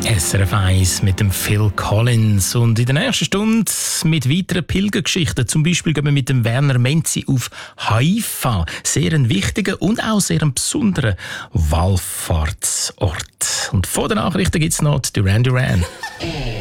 SRF 1 mit dem Phil Collins. Und in der nächsten Stunde mit weiteren Pilgergeschichten. Zum Beispiel gehen wir mit dem Werner Menzi auf Haifa. Sehr ein wichtiger und auch sehr ein besonderer Wallfahrtsort. Und vor den Nachrichten gibt es noch die Duran Duran.